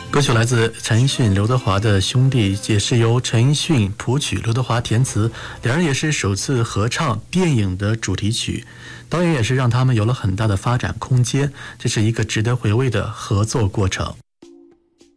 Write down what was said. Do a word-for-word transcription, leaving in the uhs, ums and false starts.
歌曲来自陈奕迅、刘德华的兄弟，也是由陈奕迅谱曲，刘德华填词，两人也是首次合唱电影的主题曲，导演也是让他们有了很大的发展空间，这是一个值得回味的合作过程。